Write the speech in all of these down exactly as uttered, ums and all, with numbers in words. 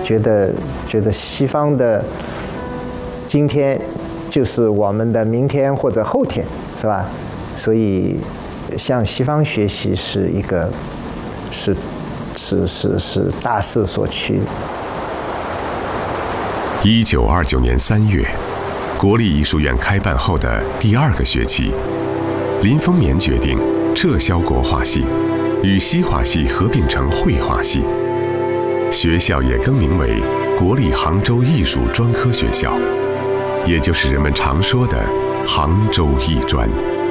觉得觉得西方的今天就是我们的明天或者后天，是吧？所以向西方学习是一个是是是是大势所趋。 一九二九年三月，国立艺术院开办后的第二个学期，林风眠决定撤销国画系，与西画系合并成绘画系。学校也更名为国立杭州艺术专科学校，也就是人们常说的杭州艺专。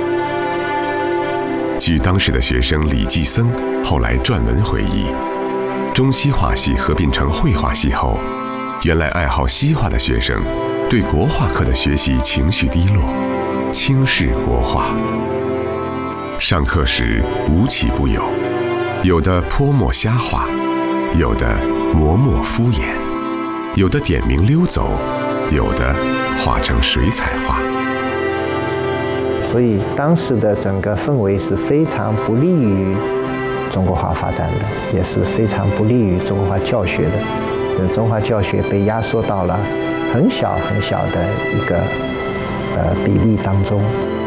据当时的学生李继僧后来撰文回忆，中西画系合并成绘画系后，原来爱好西画的学生对国画课的学习情绪低落，轻视国画。上课时无奇不有，有的泼墨瞎画，有的磨墨敷衍，有的点名溜走，有的画成水彩画。 所以当时的整个氛围是非常不利于中国画发展的，也是非常不利于中国画教学的。中国画教学被压缩到了很小很小的一个呃比例当中。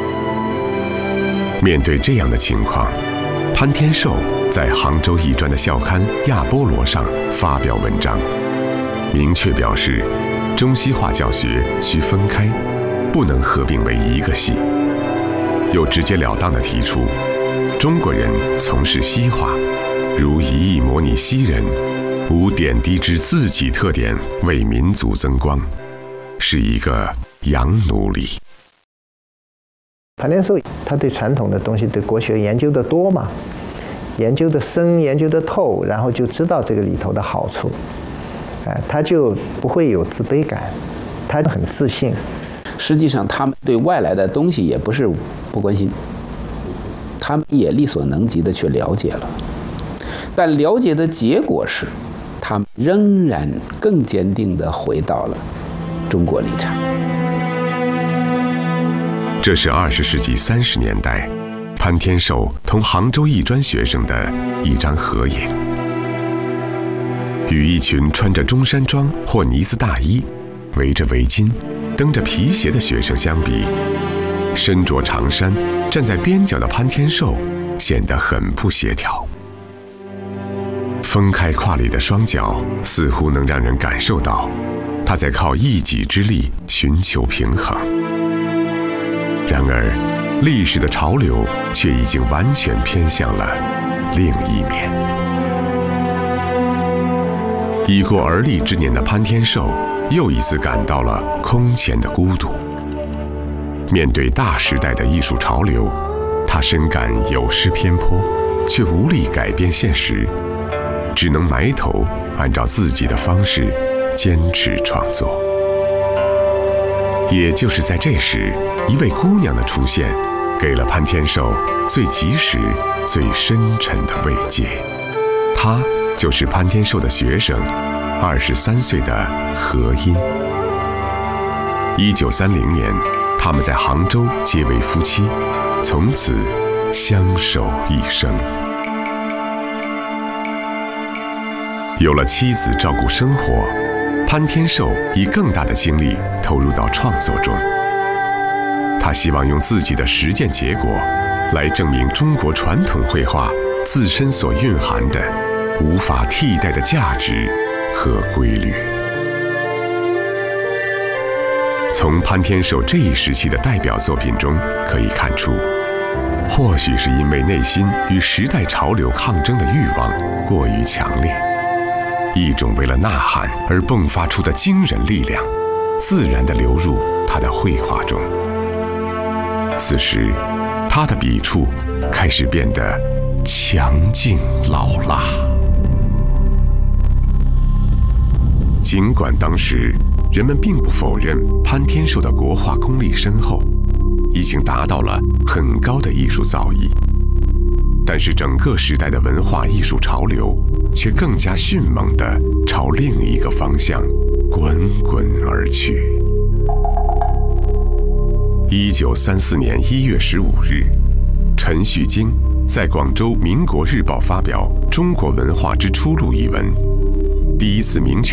面对这样的情况，潘天寿在杭州艺专的校刊《亚波罗》上发表文章，明确表示中西画教学需分开，不能合并为一个系。又直截了当地提出，中国人从事西画，如一意模拟西人，无点滴之自己特点为民族增光，是一个洋奴隶。 潘天寿他对传统的东西，对国学研究的多嘛，研究的深，研究的透，然后就知道这个里头的好处，哎，他就不会有自卑感，他很自信。 实际上，他们对外来的东西也不是不关心，他们也力所能及的去了解了，但了解的结果是，他们仍然更坚定地回到了中国立场。 这是二十世纪三十年代潘天寿同杭州艺专学生的一张合影。与一群穿着中山装或呢子大衣、围着围巾、蹬着皮鞋的学生相比，身着长衫站在边角的潘天寿显得很不协调。分开胯里的双脚似乎能让人感受到他在靠一己之力寻求平衡。然而历史的潮流却已经完全偏向了另一面。已过而立之年的潘天寿又一次感到了空前的孤独。面对大时代的艺术潮流，他深感有失偏颇，却无力改变现实，只能埋头按照自己的方式坚持创作。也就是在这时，一位姑娘的出现，给了潘天寿最及时、最深沉的慰藉。她就是潘天寿的学生，二十三岁的何因。一九三零年，他们在杭州结为夫妻，从此相守一生。有了妻子照顾生活，潘天寿以更大的精力投入到创作中。他希望用自己的实践结果来证明中国传统绘画自身所蕴含的无法替代的价值和规律。从潘天寿这一时期的代表作品中可以看出，或许是因为内心与时代潮流抗争的欲望过于强烈，一种为了呐喊而迸发出的惊人力量自然地流入他的绘画中。此时他的笔触开始变得强劲老辣。尽管当时人们并不否认潘天寿的国画功力深厚，已经达到了很高的艺术造诣，但是整个时代的文化艺术潮流却更加迅猛地朝另一个方向滚滚而去。一九三四年一月十五日，陈旭京在广州《民国日报》发表《中国文化之出路》一文，第一次明确